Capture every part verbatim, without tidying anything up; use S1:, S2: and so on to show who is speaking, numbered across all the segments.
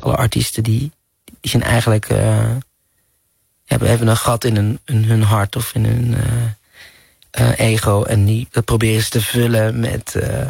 S1: alle artiesten die, die zijn eigenlijk uh, hebben, hebben een gat in, een, in hun hart of in hun uh, uh, ego. En die, dat proberen ze te vullen met... Uh,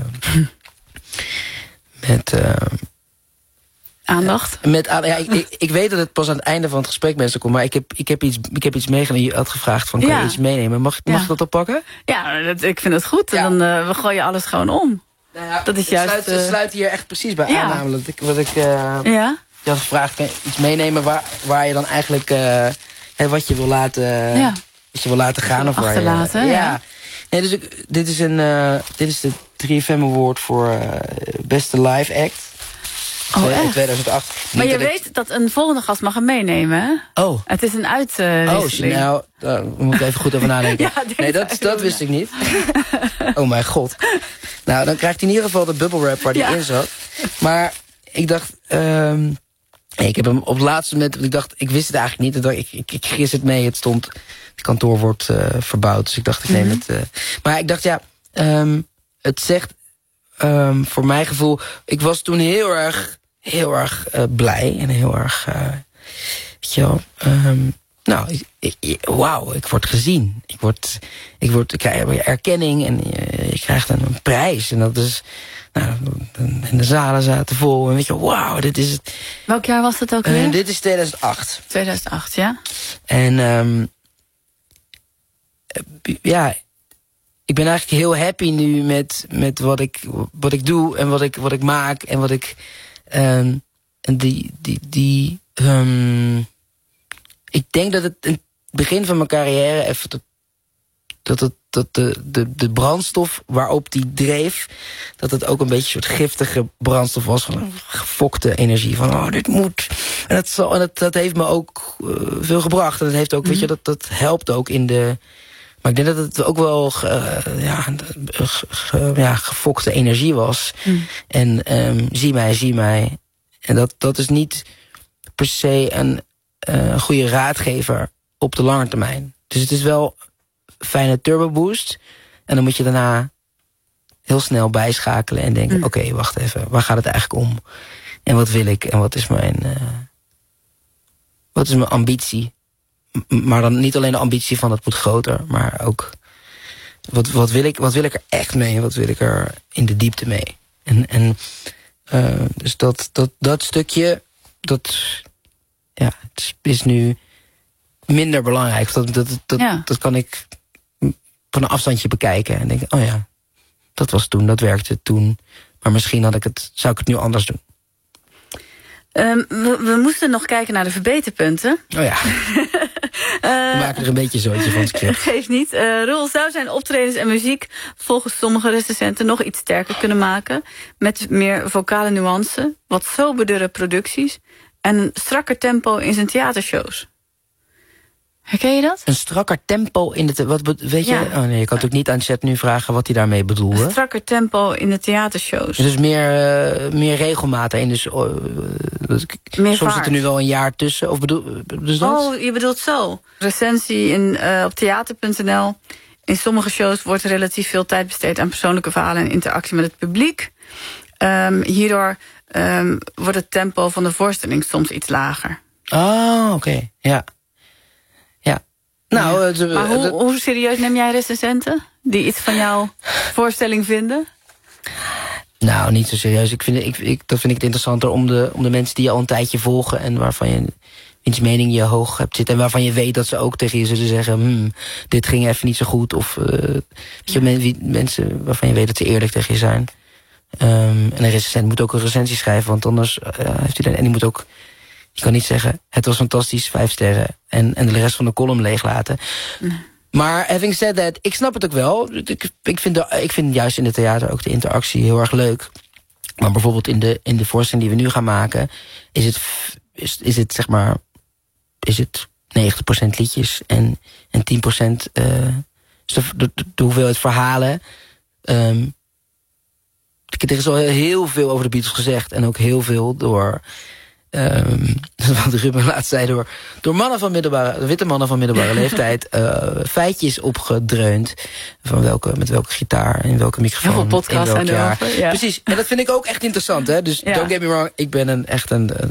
S1: met uh,
S2: aandacht?
S1: Uh, met, ja, ik, ik, ik weet dat het pas aan het einde van het gesprek mensen komt, maar ik heb, ik heb iets, ik heb iets meegenomen. Je had gevraagd van, kan ja. je iets meenemen? Mag, mag ja. ik dat oppakken?
S2: Ja, dat, ik vind het goed. Ja. Dan uh, we gooien alles gewoon om.
S1: Nou ja,
S2: dat is
S1: het,
S2: juist,
S1: sluit,
S2: uh,
S1: het sluit hier echt precies bij
S2: ja.
S1: aan, namelijk. Wat ik, wat ik uh,
S2: ja?
S1: je had gevraagd, kan je iets meenemen waar, waar je dan eigenlijk uh, hè, wat je wil laten,
S2: ja.
S1: wat je wil laten gaan of
S2: achterlaten.
S1: Waar je,
S2: ja.
S1: ja. Nee, dus ik, dit is een, uh, dit is de drie F M Award voor uh, beste live act.
S2: Oh, echt?
S1: tweeduizend acht.
S2: Maar
S1: Niet
S2: je
S1: dat
S2: weet
S1: ik...
S2: dat een volgende gast mag hem meenemen, hè?
S1: Oh.
S2: Het is een uitwisseling.
S1: Uh, oh, nou, daar moet ik even goed over nadenken. ja, nee, dat, dat wist ik niet. Oh mijn god. Nou, dan krijgt hij in ieder geval de bubble wrap waar hij ja. in zat. Maar ik dacht... Um, ik heb hem op het laatste moment... Ik dacht, ik wist het eigenlijk niet. Ik, ik, ik gis het mee. Het stond... Het kantoor wordt uh, verbouwd. Dus ik dacht, ik neem mm-hmm. het... Uh, maar ik dacht, ja... Um, het zegt... Um, voor mijn gevoel... Ik was toen heel erg... Heel erg uh, blij. En heel erg... Uh, weet je wel... Um, nou, ik, ik, wauw, ik word gezien. Ik, word, ik, word, ik krijg erkenning en je, je krijgt een, een prijs. En dat is... Nou, en de zalen zaten vol. En weet je, wauw, dit is het.
S2: Welk jaar was dat ook weer?
S1: Uh, dit is tweeduizend acht.
S2: tweeduizend acht, ja.
S1: En um, ja, ik ben eigenlijk heel happy nu met, met wat, ik, wat ik doe en wat ik, wat ik maak. En wat ik... Um, en die... die, die um, ik denk dat het in het begin van mijn carrière even... Dat, dat, het, dat de, de, de brandstof waarop die dreef... dat het ook een beetje een soort giftige brandstof was. Van een gefokte energie. Van, oh, dit moet. En dat, zal, en dat, dat heeft me ook uh, veel gebracht. En dat heeft ook, mm-hmm. weet je, dat, dat helpt ook in de... Maar ik denk dat het ook wel uh, ja, ge, ja, gefokte energie was. Mm. En um, zie mij, zie mij. En dat, dat is niet per se een uh, goede raadgever op de lange termijn. Dus het is wel een fijne turbo boost. En dan moet je daarna heel snel bijschakelen en denken... Mm. oké, okay, wacht even, waar gaat het eigenlijk om? En wat wil ik? En wat is mijn, uh, wat is mijn ambitie? Maar dan niet alleen de ambitie van het moet groter, maar ook wat, wat, wil ik, wat wil ik er echt mee en wat wil ik er in de diepte mee. En, en uh, dus dat, dat, dat stukje, dat ja, het is nu minder belangrijk. Dat, dat, dat, ja. dat kan ik van een afstandje bekijken en denken, oh ja, dat was toen, dat werkte toen. Maar misschien had ik het, zou ik het nu anders doen.
S2: Um, we, we moesten nog kijken naar de verbeterpunten.
S1: Oh ja. We maken er een beetje zootje van het script.
S2: Geeft niet. Uh, Roel zou zijn optredens en muziek volgens sommige recensenten nog iets sterker kunnen maken. Met meer vocale nuance, wat soberdere producties en een strakker tempo in zijn theatershows. Herken je dat?
S1: Een strakker tempo in de... Wat, weet je? Ja. Oh nee, je kan natuurlijk niet aan Chet nu vragen wat hij daarmee bedoelde.
S2: Een strakker tempo in de theatershows.
S1: Dus meer, uh, meer regelmaat in. Dus, uh, meer soms vaart. Zit er nu wel een jaar tussen. Of bedoel, dus dat?
S2: Oh, je bedoelt zo. Recensie in, uh, op theater punt n l. In sommige shows wordt relatief veel tijd besteed aan persoonlijke verhalen en interactie met het publiek. Um, hierdoor um, wordt het tempo van de voorstelling soms iets lager.
S1: Oh, oké. Okay. Ja. Nou,
S2: ja. uh, maar hoe, hoe serieus neem jij recensenten die iets van jouw voorstelling vinden?
S1: Nou, niet zo serieus. Ik vind, ik, ik, dat vind ik het interessanter om de, om de mensen die je al een tijdje volgen en waarvan je wiens mening je hoog hebt zitten en waarvan je weet dat ze ook tegen je zullen zeggen, hmm, dit ging even niet zo goed. Of uh, weet je, men, mensen waarvan je weet dat ze eerlijk tegen je zijn. Um, en een recensent moet ook een recensie schrijven, want anders uh, heeft hij dan, en die moet ook... Je kan niet zeggen, het was fantastisch, vijf sterren... en, en de rest van de column leeglaten. Nee. Maar having said that, ik snap het ook wel. Ik, ik, vind de, ik vind juist in het theater ook de interactie heel erg leuk. Maar bijvoorbeeld in de, in de voorstelling die we nu gaan maken... is het, is, is het zeg maar... is het negentig procent liedjes en, en tien procent... Uh, de, de, de hoeveelheid verhalen... Um, er is al heel veel over de Beatles gezegd... en ook heel veel door... Um, wat Ruben laatst zei, door, door mannen van middelbare, witte mannen van middelbare leeftijd uh, feitjes opgedreund van welke, met welke gitaar, in welke microfoon,
S2: heel veel podcasts
S1: in welk jaar.
S2: Over, ja.
S1: Precies, en dat vind ik ook echt interessant, hè? Dus ja. Don't get me wrong, ik ben een echt een,